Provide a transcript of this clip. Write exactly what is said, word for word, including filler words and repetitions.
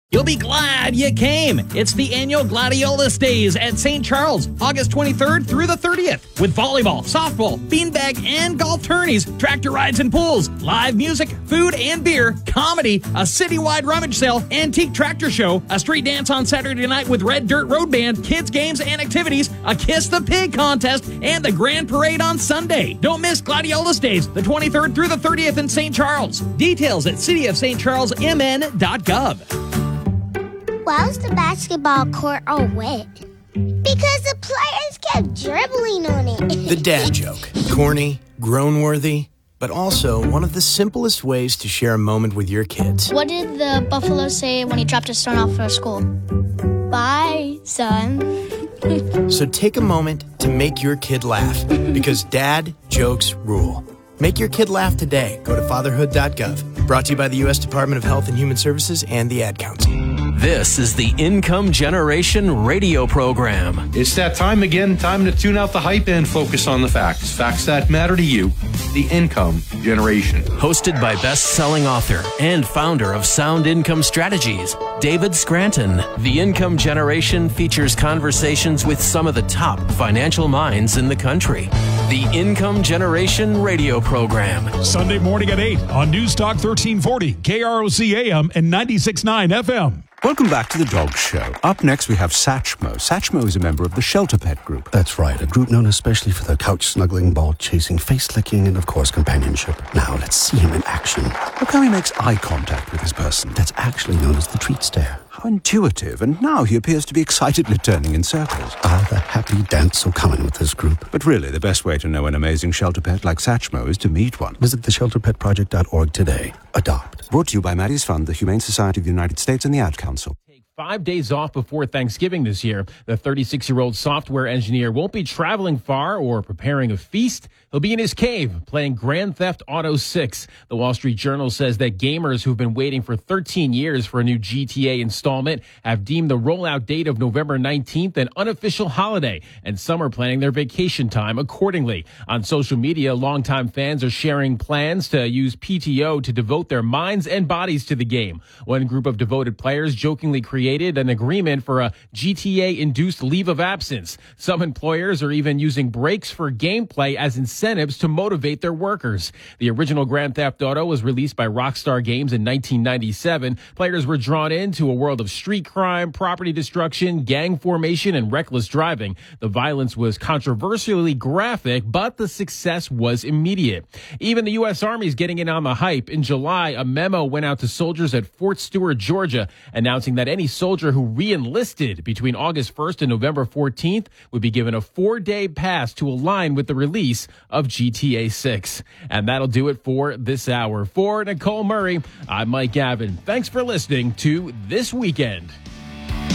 You'll be glad you came. It's the annual Gladiolus Days at Saint Charles, August twenty-third through the thirtieth, with volleyball, softball, beanbag, and golf tourneys, tractor rides and pools, live music, food and beer, comedy, a citywide rummage sale, antique tractor show, a street dance on Saturday night with Red Dirt Road Band, kids games and activities, a Kiss the Pig contest, and the Grand Parade on Sunday. Don't miss Gladiolus Days, the twenty-third through the thirtieth in Saint Charles. Details at city of st charles m n dot gov. Why was the basketball court all wet? Because the players kept dribbling on it. The dad joke. Corny, groan-worthy, but also one of the simplest ways to share a moment with your kids. What did the buffalo say when he dropped his son off for school? Bye, son. So take a moment to make your kid laugh, because dad jokes rule. Make your kid laugh today. Go to fatherhood dot gov. Brought to you by the U S Department of Health and Human Services and the Ad Council. This is the Income Generation radio program. It's that time again, time to tune out the hype and focus on the facts. Facts that matter to you. The Income Generation. Hosted by best-selling author and founder of Sound Income Strategies, David Scranton. The Income Generation features conversations with some of the top financial minds in the country. The Income Generation radio program. Sunday morning at eight on News Talk thirteen forty, K R O C A M and ninety-six point nine F M. Welcome back to the Dog Show. Up next, we have Satchmo. Satchmo is a member of the Shelter Pet Group. That's right, a group known especially for their couch-snuggling, ball-chasing, face-licking, and, of course, companionship. Now, let's see him in action. Look how he makes eye contact with his person. That's actually known as the treat stare. How intuitive, and now he appears to be excitedly turning in circles. Ah, the happy dance so common with this group. But really, the best way to know an amazing shelter pet like Satchmo is to meet one. Visit the shelter pet project dot org today. Adopt. Brought to you by Maddie's Fund, the Humane Society of the United States, and the Ad Council. Five days off before Thanksgiving this year, the thirty-six-year-old software engineer won't be traveling far or preparing a feast. He'll be in his cave playing Grand Theft Auto six. The Wall Street Journal says that gamers who've been waiting for thirteen years for a new G T A installment have deemed the rollout date of November nineteenth an unofficial holiday, and some are planning their vacation time accordingly. On social media, longtime fans are sharing plans to use P T O to devote their minds and bodies to the game. One group of devoted players jokingly created an agreement for a G T A-induced leave of absence. Some employers are even using breaks for gameplay as incentives to motivate their workers. The original Grand Theft Auto was released by Rockstar Games in nineteen ninety-seven. Players were drawn into a world of street crime, property destruction, gang formation, and reckless driving. The violence was controversially graphic, but the success was immediate. Even the U S Army is getting in on the hype. In July, a memo went out to soldiers at Fort Stewart, Georgia, announcing that any soldier who re-enlisted between August first and November fourteenth would be given a four-day pass to align with the release of G T A six. And that'll do it for this hour. For Nicole Murray, I'm Mike Gavin. Thanks for listening to This Weekend.